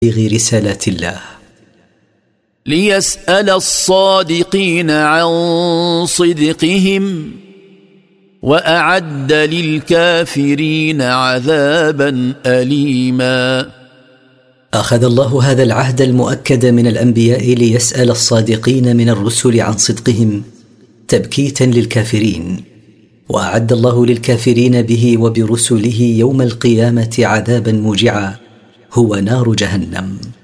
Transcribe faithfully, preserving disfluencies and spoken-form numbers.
رسالات الله، ليسأل الصادقين عن صدقهم وأعد للكافرين عذابا أليما. أخذ الله هذا العهد المؤكد من الأنبياء ليسأل الصادقين من الرسل عن صدقهم تبكيتا للكافرين، وأعد الله للكافرين به وبرسله يوم القيامة عذابا موجعا هو نار جهنم.